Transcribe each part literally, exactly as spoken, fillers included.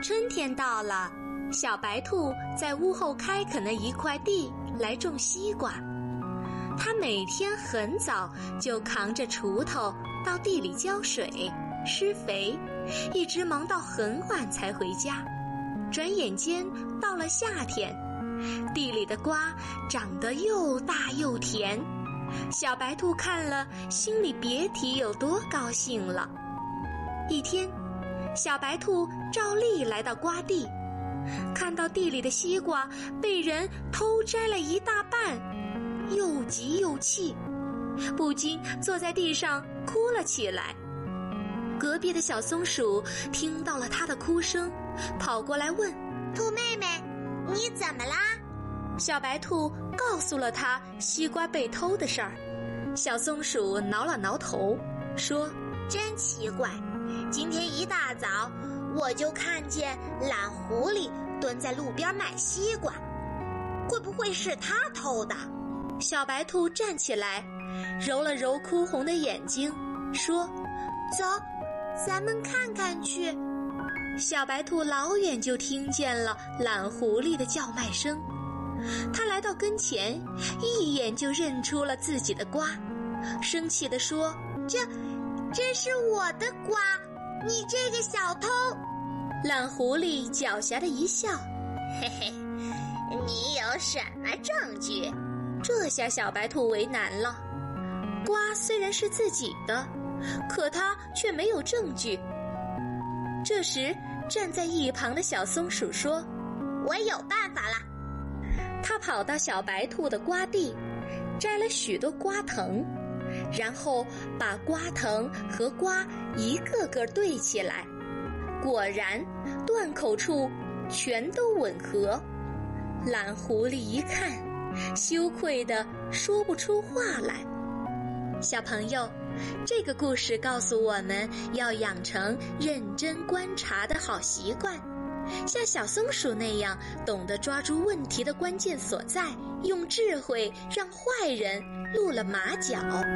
春天到了，小白兔在屋后开垦了一块地来种西瓜。它每天很早就扛着锄头到地里浇水、施肥，一直忙到很晚才回家。转眼间到了夏天，地里的瓜长得又大又甜，小白兔看了心里别提有多高兴了。一天，小白兔照例来到瓜地，看到地里的西瓜被人偷摘了一大半，又急又气，不禁坐在地上哭了起来。隔壁的小松鼠听到了他的哭声，跑过来问： 兔妹妹，你怎么啦？ 小白兔告诉了他西瓜被偷的事儿。小松鼠挠了挠头，说： 真奇怪，今天一大早我就看见懒狐狸蹲在路边买西瓜，会不会是他偷的？ 小白兔站起来，揉了揉哭红的眼睛，说： 走，咱们看看去。 小白兔老远就听见了懒狐狸的叫卖声，他来到跟前，一眼就认出了自己的瓜，生气地说： 这这是我的瓜，你这个小偷！ 懒狐狸狡黠的一笑： 嘿嘿，你有什么证据？ 这下小白兔为难了，瓜虽然是自己的，可他却没有证据。这时站在一旁的小松鼠说： 我有办法了。 他跑到小白兔的瓜地，摘了许多瓜藤，然后把瓜藤和瓜一个个对起来，果然断口处全都吻合。懒狐狸一看，羞愧地说不出话来。小朋友，这个故事告诉我们要养成认真观察的好习惯，像小松鼠那样懂得抓住问题的关键所在，用智慧让坏人露了马脚。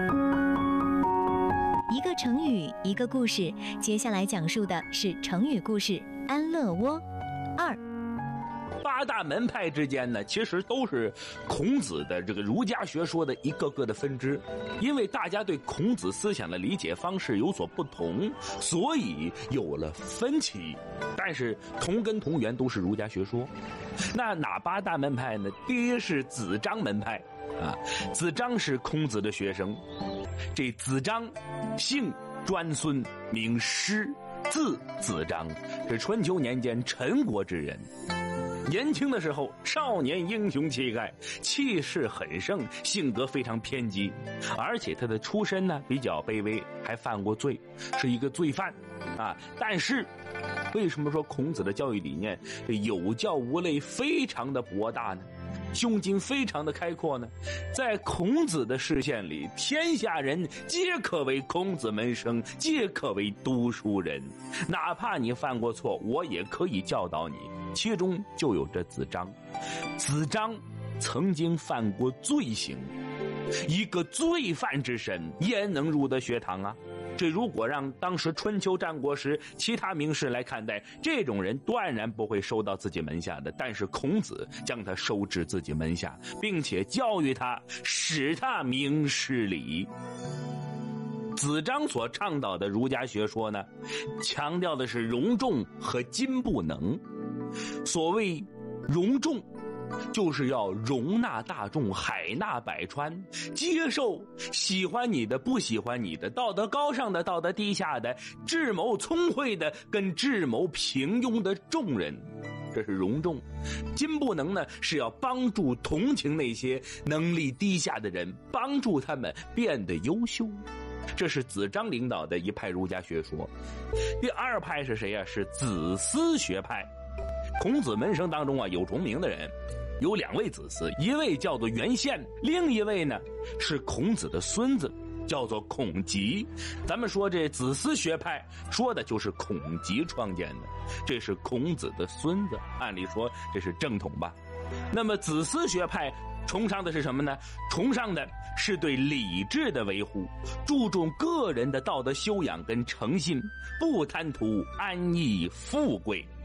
一个成语，一个故事，接下来讲述的是成语故事安乐窝二。 八大门派之间呢，其实都是孔子的这个儒家学说的一个个的分支，因为大家对孔子思想的理解方式有所不同，所以有了分歧。但是同根同源，都是儒家学说。那哪八大门派呢？第一是子张门派啊，子张是孔子的学生。这子张姓专孙，名师，字子张，是春秋年间陈国之人。年轻的时候，少年英雄气概，气势很盛，性格非常偏激，而且他的出身呢比较卑微，还犯过罪，是一个罪犯啊。但是为什么说孔子的教育理念有教无类，非常的博大呢？胸襟非常的开阔呢？在孔子的视线里，天下人皆可为孔子门生，皆可为读书人，哪怕你犯过错，我也可以教导你。其中就有这子张。子张曾经犯过罪行，一个罪犯之身焉能入得学堂啊？这如果让当时春秋战国时其他名士来看待，这种人断然不会收到自己门下的。但是孔子将他收至自己门下，并且教育他，使他明事理。子张所倡导的儒家学说呢，强调的是容众和今不能。所谓容众，就是要容纳大众，海纳百川，接受喜欢你的不喜欢你的，道德高尚的道德低下的，智谋聪慧的跟智谋平庸的众人，这是容众。今不能呢，是要帮助同情那些能力低下的人，帮助他们变得优秀。这是子张领导的一派儒家学说。第二派是谁啊？是子思学派。孔子门生当中啊，有重名的人有两位子思，一位叫做袁宪，另一位呢是孔子的孙子，叫做孔吉。咱们说这子思学派说的就是孔吉创建的，这是孔子的孙子，按理说这是正统吧。那么子思学派崇尚的是什么呢？崇尚的是对理智的维护，注重个人的道德修养跟诚信，不贪图安逸富贵。